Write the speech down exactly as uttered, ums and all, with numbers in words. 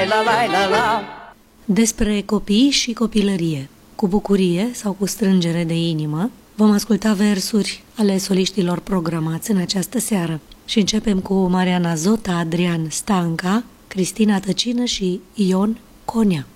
la la la la. Despre copii și copilărie, cu bucurie sau cu strângere de inimă, vom asculta versuri ale soliștilor programați în această seară. Și începem cu Mariana Zota, Adrian Stanca, Cristina Tăcină și Ion Conea.